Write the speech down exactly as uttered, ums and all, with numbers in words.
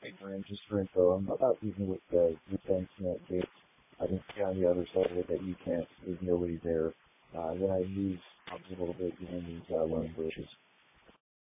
paper in just for info. I'm about even with the, the fence net gate. I can see on the other side of it that you can't, there's nobody there. Uh, then I move up a little bit behind these uh, lone bushes.